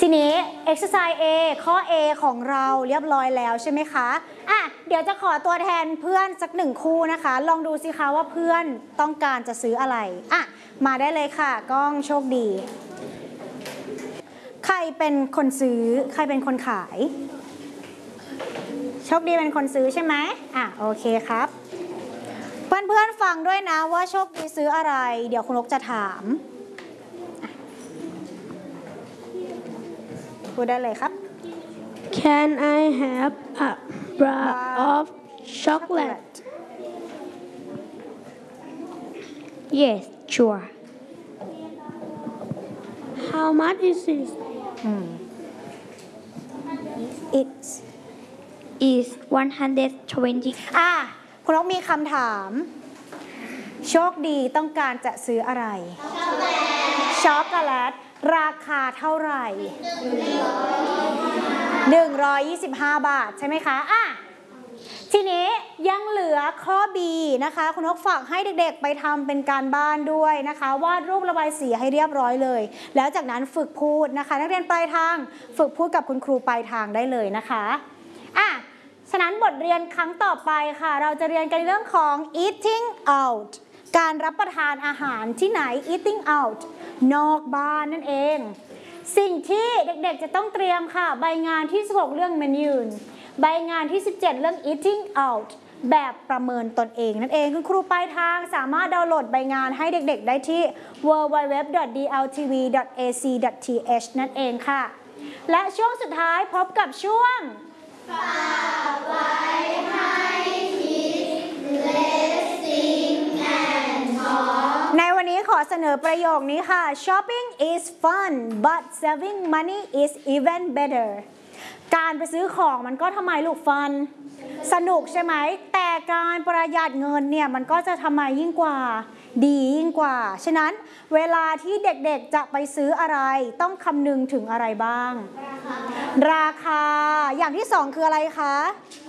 นี้ exercise A ข้อ A ของเราเรียบร้อยแล้วใช่ไหมคะเดี๋ยวจะขอตัวแทนเพื่อนสักหนึ่งคู่นะคะลองดูสิคะว่าเพื่อนต้องการจะซื้ออะไรมาได้เลยค่ะกล้องโชคดีใครเป็นคนซื้อใครเป็นคนขายโชคดีเป็นคนซื้อใช่ไหมโอเคครับเพื่อนๆฟังด้วยนะว่าโชคดีซื้ออะไรเดี๋ยวคุณนกจะถามพูดได้เลยครับ Can I have a bar of chocolate? Yes, sure. How much is it? It Is 120. คุณนกมีคำถามโชคดีต้องการจะซื้ออะไรช็อกโกแลตราคาเท่าไหร่125 บาทใช่ไหมคะทีนี้ยังเหลือข้อ B นะคะคุณนกฝากให้เด็กๆไปทำเป็นการบ้านด้วยนะคะวาดรูประบายสีให้เรียบร้อยเลยแล้วจากนั้นฝึกพูดนะคะนักเรียนปลายทางฝึกพูดกับคุณครูปลายทางได้เลยนะคะฉะนั้นบทเรียนครั้งต่อไปค่ะเราจะเรียนกันเรื่องของ eating out การรับประทานอาหารที่ไหน eating out นอกบ้านนั่นเองสิ่งที่เด็กๆจะต้องเตรียมค่ะใบงานที่16เรื่อง menu ใบงานที่17เรื่อง eating out แบบประเมินตนเองนั่นเองคุณครูปลายทางสามารถดาวน์โหลดใบงานให้เด็กๆได้ที่ www.dltv.ac.th นั่นเองค่ะและช่วงสุดท้ายพบกับช่วงฝากไว้ให้คิด Listening and Talk ในวันนี้ขอเสนอประโยคนี้ค่ะ Shopping is fun but saving money is even better การไปซื้อของมันก็ทำไมลูกฟันสนุกใช่ไหมแต่การประหยัดเงินเนี่ยมันก็จะทำไมยิ่งกว่าดียิ่งกว่าฉะนั้นเวลาที่เด็กๆจะไปซื้ออะไรต้องคำนึงถึงอะไรบ้างราคาอย่างที่สองคืออะไรคะ